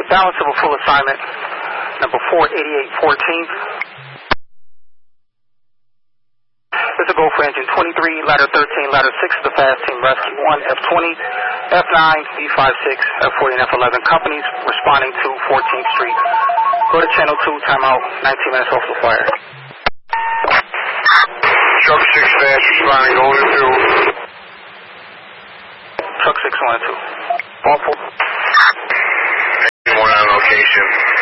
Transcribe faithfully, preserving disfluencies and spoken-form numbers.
balance of a full assignment, number four eighty-eight fourteenth. This will go for engine twenty-three, ladder thirteen, ladder six of the fast team rescue one, F twenty, F nine, B fifty-six, F forty, and F eleven companies responding to fourteenth street. Go to channel two, timeout, nineteen minutes off the fire. Truck six fast responding, going to two. Truck six one and two. One on location.